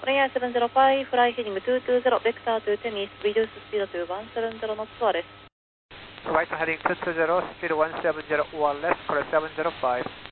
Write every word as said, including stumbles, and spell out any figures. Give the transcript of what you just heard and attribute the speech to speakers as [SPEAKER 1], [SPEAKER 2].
[SPEAKER 1] Korea seven zero five, fly heading two two zero, vector to Tennis, reduce speed to one seven zero knots to arrest.
[SPEAKER 2] Right heading two two zero, speed one seven zero one left, Korea seven zero five.